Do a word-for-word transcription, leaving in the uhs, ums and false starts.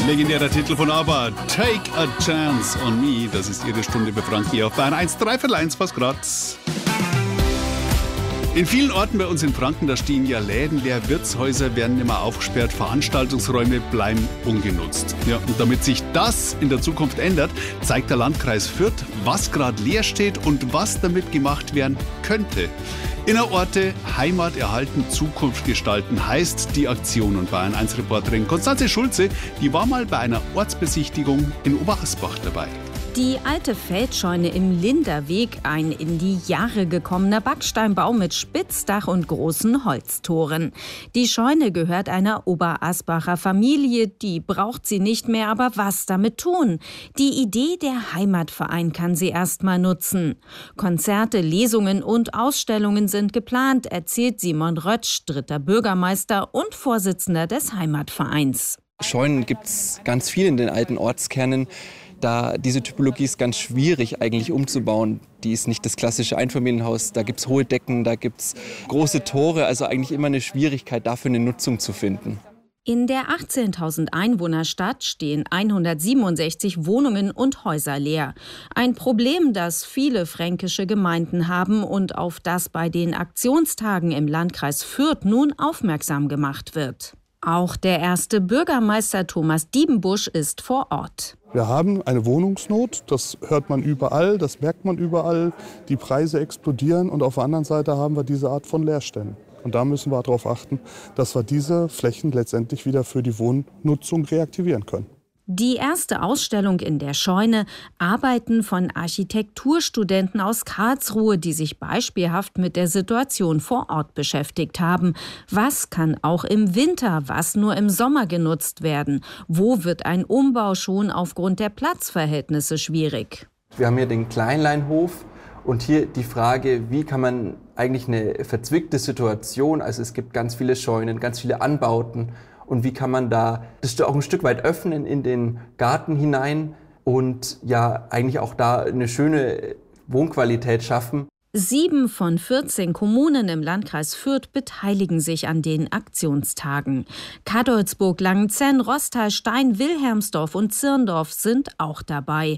Legendärer Titel von ABBA, Take a Chance on Me. Das ist Ihre Stunde bei Frankie auf Bayern eins, dreiviertel eins, was grad. In vielen Orten bei uns in Franken, da stehen ja Läden leer, Wirtshäuser werden nicht mehr aufgesperrt, Veranstaltungsräume bleiben ungenutzt. Ja, und damit sich das in der Zukunft ändert, zeigt der Landkreis Fürth, was gerade leer steht und was damit gemacht werden könnte. Innerorte, Heimat erhalten, Zukunft gestalten heißt die Aktion. Und Bayern eins Reporterin Konstanze Schulze, die war mal bei einer Ortsbesichtigung in Oberasbach dabei. Die alte Feldscheune im Linderweg, ein in die Jahre gekommener Backsteinbau mit Spitzdach und großen Holztoren. Die Scheune gehört einer Oberasbacher Familie, die braucht sie nicht mehr, aber was damit tun? Die Idee, der Heimatverein kann sie erstmal nutzen. Konzerte, Lesungen und Ausstellungen sind geplant, erzählt Simon Rötsch, dritter Bürgermeister und Vorsitzender des Heimatvereins. Scheunen gibt es ganz viel in den alten Ortskernen. Da diese Typologie ist ganz schwierig eigentlich umzubauen. Die ist nicht das klassische Einfamilienhaus. Da gibt es hohe Decken, da gibt es große Tore. Also eigentlich immer eine Schwierigkeit, dafür eine Nutzung zu finden. In der achtzehntausend Einwohnerstadt stehen hundertsiebenundsechzig Wohnungen und Häuser leer. Ein Problem, das viele fränkische Gemeinden haben und auf das bei den Aktionstagen im Landkreis Fürth nun aufmerksam gemacht wird. Auch der erste Bürgermeister Thomas Diebenbusch ist vor Ort. Wir haben eine Wohnungsnot, das hört man überall, das merkt man überall. Die Preise explodieren und auf der anderen Seite haben wir diese Art von Leerständen. Und da müssen wir darauf achten, dass wir diese Flächen letztendlich wieder für die Wohnnutzung reaktivieren können. Die erste Ausstellung in der Scheune, Arbeiten von Architekturstudenten aus Karlsruhe, die sich beispielhaft mit der Situation vor Ort beschäftigt haben. Was kann auch im Winter, was nur im Sommer genutzt werden? Wo wird ein Umbau schon aufgrund der Platzverhältnisse schwierig? Wir haben hier den Kleinleinhof und hier die Frage, wie kann man eigentlich eine verzwickte Situation, also es gibt ganz viele Scheunen, ganz viele Anbauten, und wie kann man da das auch ein Stück weit öffnen in den Garten hinein und ja eigentlich auch da eine schöne Wohnqualität schaffen. Sieben von vierzehn Kommunen im Landkreis Fürth beteiligen sich an den Aktionstagen. Kadolsburg, Langenzenn, Rostal, Stein, Wilhelmsdorf und Zirndorf sind auch dabei.